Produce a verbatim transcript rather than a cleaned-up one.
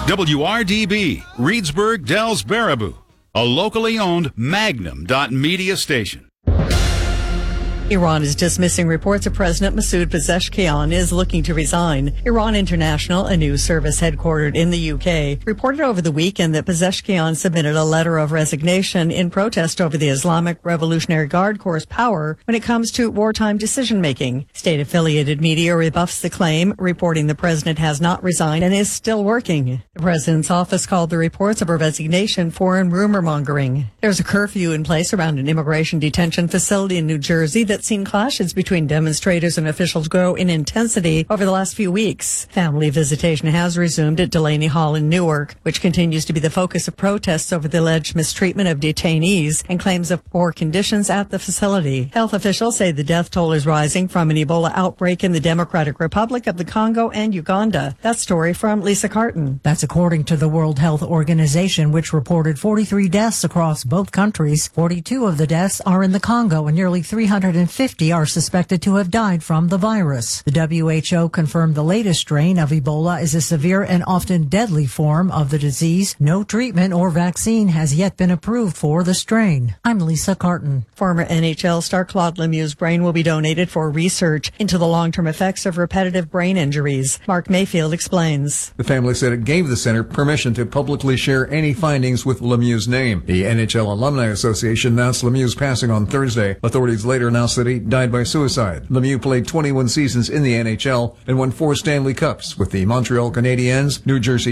W R D B, Reedsburg, Dells, Baraboo, a locally owned Magnum Media station. Iran is dismissing reports that President Masoud Pezeshkian is looking to resign. Iran International, a news service headquartered in the U K, reported over the weekend that Pezeshkian submitted a letter of resignation in protest over the Islamic Revolutionary Guard Corps' power when it comes to wartime decision-making. State-affiliated media rebuffs the claim, reporting the president has not resigned and is still working. The president's office called the reports of her resignation foreign rumor-mongering. There's a curfew in place around an immigration detention facility in New Jersey that seen clashes between demonstrators and officials grow in intensity over the last few weeks. Family visitation has resumed at Delaney Hall in Newark, which continues to be the focus of protests over the alleged mistreatment of detainees and claims of poor conditions at the facility. Health officials say the death toll is rising from an Ebola outbreak in the Democratic Republic of the Congo and Uganda. That story from Lisa Carton. That's according to the World Health Organization, which reported forty-three deaths across both countries. forty-two of the deaths are in the Congo, and nearly three hundred fifty are suspected to have died from the virus. The W H O confirmed the latest strain of Ebola is a severe and often deadly form of the disease. No treatment or vaccine has yet been approved for the strain. I'm Lisa Carton. Former N H L star Claude Lemieux's brain will be donated for research into the long-term effects of repetitive brain injuries. Mark Mayfield explains. The family said it gave the center permission to publicly share any findings with Lemieux's name. The N H L Alumni Association announced Lemieux's passing on Thursday. Authorities later announced that he died by suicide. Lemieux played twenty-one seasons in the N H L and won four Stanley Cups with the Montreal Canadiens, New Jersey